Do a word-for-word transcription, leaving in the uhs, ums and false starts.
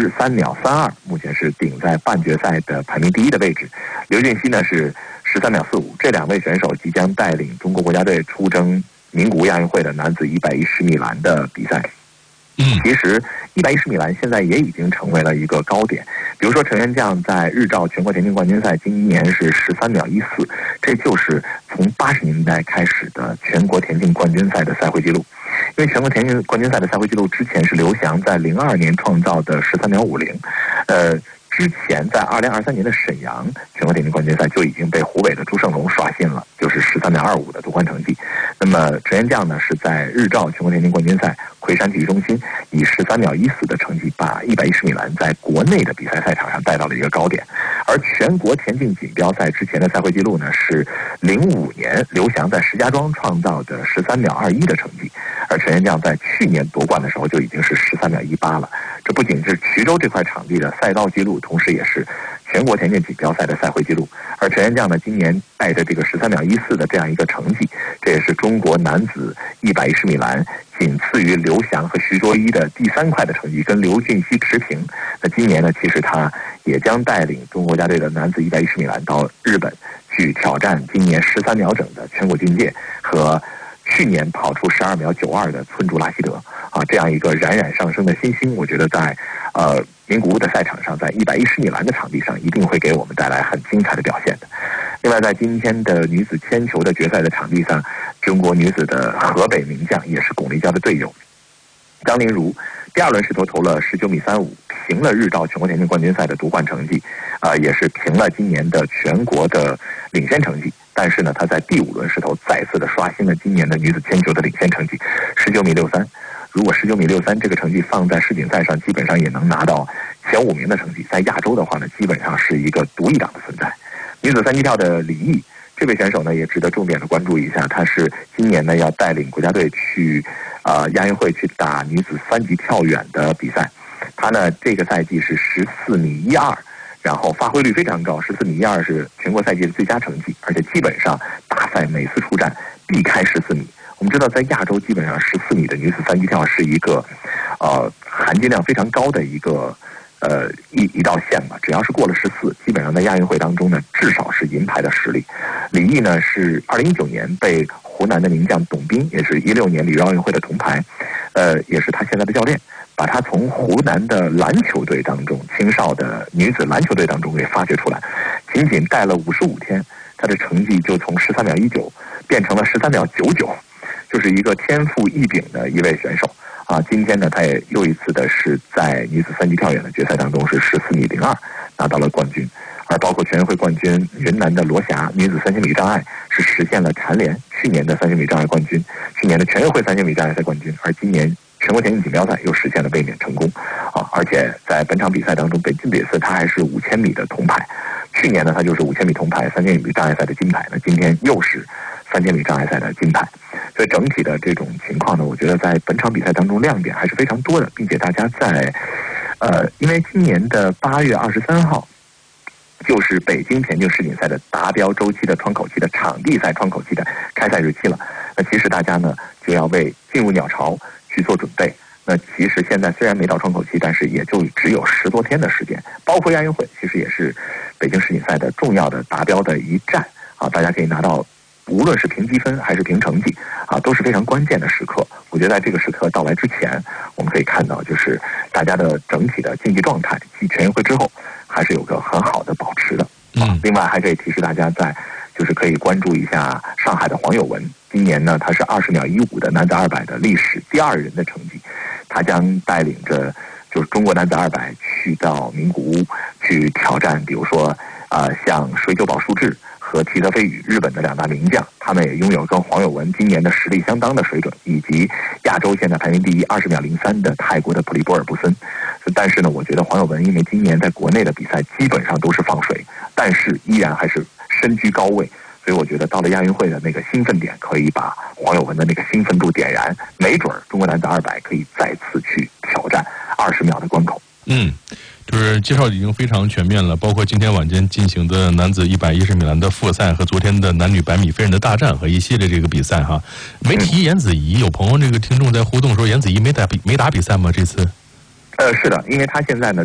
十三秒三二，目前是顶在半决赛的排名第一的位置。刘俊熙呢是十三秒四五，这两位选手即将带领中国国家队出征名古屋亚运会的男子一百一十米栏的比赛。其实一百一十米栏现在也已经成为了一个高点，比如说陈元将在日照全国田径冠军赛今年是十三秒一四，这就是从八十年代开始的全国田径冠军赛的赛会纪录。因为全国田径冠军赛的赛会纪录之前是刘翔在零二年创造的十三秒五零，呃。之前在二零二三年的沈阳全国田径冠军赛就已经被湖北的朱胜龙刷新了，就是十三秒二五的夺冠成绩。那么陈元将呢是在日照全国田径冠军赛魁山体育中心以十三秒一四的成绩把一百一十米栏在国内的比赛赛场上带到了一个高点。而全国田径锦标赛之前的赛会纪录呢是零五年刘翔在石家庄创造的十三秒二一的成绩，而陈元将在去年夺冠的时候就已经是十三秒一八了。这不仅是衢州这块场地的赛道纪录，同时也是全国田径锦标赛的赛会纪录。而陈元将呢，今年带着这个十三秒一四的这样一个成绩，这也是中国男子一百一十米栏仅次于刘翔和徐卓一的第三块的成绩，跟刘俊熙持平。那今年呢，其实他也将带领中国国家队的男子一百一十米栏到日本去挑战今年十三秒整的全国境界和去年跑出十二秒九二的村竹拉希德啊，这样一个冉冉上升的新星，我觉得在呃名古屋的赛场上，在一百一十米栏的场地上，一定会给我们带来很精彩的表现的。另外，在今天的女子铅球的决赛的场地上，中国女子的河北名将也是巩立姣的队友张琳如，第二轮石头投了十九米三五，平了日照全国田径冠军赛的夺冠成绩，啊、呃，也是平了今年的全国的领先成绩。但是呢，他在第五轮石头再次的刷新了今年的女子铅球的领先成绩，十九米六三。如果十九米六三这个成绩放在世锦赛上，基本上也能拿到前五名的成绩。在亚洲的话呢，基本上是一个独一档的存在。女子三级跳的李毅，这位选手呢也值得重点的关注一下。她是今年呢要带领国家队去啊、呃、亚运会去打女子三级跳远的比赛。她呢这个赛季是十四米一二。然后发挥率非常高，十四米一二是全国赛季的最佳成绩，而且基本上大赛每次出战避开十四米。我们知道，在亚洲基本上十四米的女子三级跳是一个，呃，含金量非常高的一个呃一一道线吧。只要是过了十四，基本上在亚运会当中呢，至少是银牌的实力。李毅呢是二零一九年被湖南的名将董斌，也是一六年里约奥运会的铜牌，呃，也是他现在的教练。把他从湖南的篮球队当中，青少的女子篮球队当中给发掘出来，仅仅带了五十五天，他的成绩就从十三秒一九变成了十三秒九九，就是一个天赋异禀的一位选手啊。今天呢，他也又一次的是在女子三级跳远的决赛当中是十四米零二拿到了冠军，而包括全运会冠军云南的罗霞女子三千米障碍是实现了蝉联去年的三千米障碍冠军，去年的全运会三千米障碍赛冠军，而今年全国田径锦标赛又实现了卫冕成功啊！而且在本场比赛当中，北京比赛他还是五千米的铜牌。去年呢，他就是五千米铜牌、三千米障碍赛的金牌。那今天又是三千米障碍赛的金牌。所以整体的这种情况呢，我觉得在本场比赛当中亮点还是非常多的，并且大家在呃，因为今年的八月二十三号就是北京田径世锦赛的达标周期的窗口期的场地赛窗口期的开赛日期了。那其实大家呢就要为进入鸟巢去做准备。那其实现在虽然没到窗口期，但是也就只有十多天的时间，包括亚运会，其实也是北京世锦赛的重要的达标的一站啊！大家可以拿到，无论是评积分还是评成绩啊，都是非常关键的时刻。我觉得在这个时刻到来之前，我们可以看到，就是大家的整体的竞技状态，继全运会之后，还是有个很好的保持的。啊，另外还可以提示大家在，就是可以关注一下上海的黄有文。今年呢，他是二十秒一五的男子二百的历史第二人的成绩，他将带领着就是中国男子二百去到名古屋去挑战，比如说啊、呃，像水久保树志和提泽飞羽日本的两大名将，他们也拥有跟黄有文今年的实力相当的水准，以及亚洲现在排名第一二十秒零三的泰国的普利波尔布森。但是呢，我觉得黄有文因为今年在国内的比赛基本上都是放水，但是依然还是身居高位。所以我觉得到了亚运会的那个兴奋点，可以把黄有文的那个兴奋度点燃，没准中国男子二百可以再次去挑战二十秒的关口。 嗯，就是介绍已经非常全面了，包括今天晚间进行的男子一百一十米栏的复赛和昨天的男女百米飞人的大战和一系列这个比赛哈。没提严子怡，有朋友这个听众在互动说严子怡没打比没打比赛吗？这次？ 呃，是的，因为他现在呢。